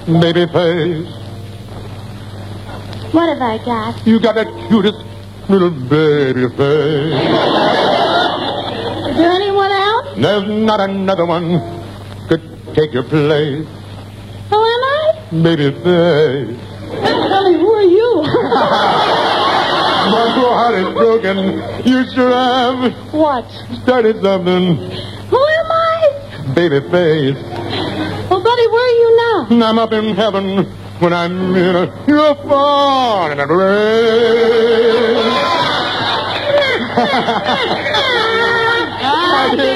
baby face. What have I got? You got that cutest little baby face. Is there anyone else? There's not another one could take your place. Who am I? Baby face. Tell me, who are you? My poor heart is broken. You should have What? started something. Who am I? Baby face. Well, Buddy, where are you now? I'm up in heaven when I'm in your fall in the rain.